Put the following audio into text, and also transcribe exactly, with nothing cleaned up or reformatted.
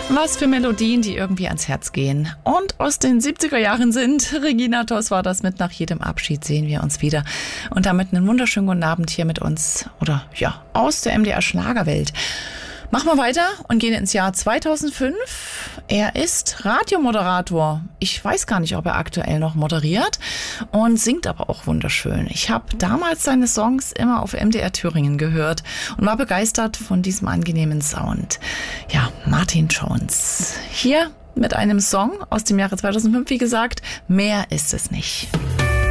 Was für Melodien, die irgendwie ans Herz gehen. Und aus den siebziger Jahren sind. Regina Toss war das mit Nach jedem Abschied sehen wir uns wieder. Und damit einen wunderschönen guten Abend hier mit uns. Oder ja, aus der M D R Schlagerwelt. Machen wir weiter und gehen ins Jahr zweitausendfünf. Er ist Radiomoderator. Ich weiß gar nicht, ob er aktuell noch moderiert und singt aber auch wunderschön. Ich habe damals seine Songs immer auf M D R Thüringen gehört und war begeistert von diesem angenehmen Sound. Ja, Martin Jones. Hier mit einem Song aus dem Jahre zweitausendfünf, wie gesagt, mehr ist es nicht.